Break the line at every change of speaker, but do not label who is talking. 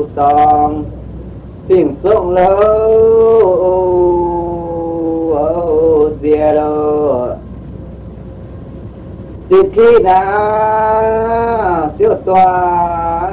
tòng tình sông lâu dìa đâu từ khi nào siêu tòa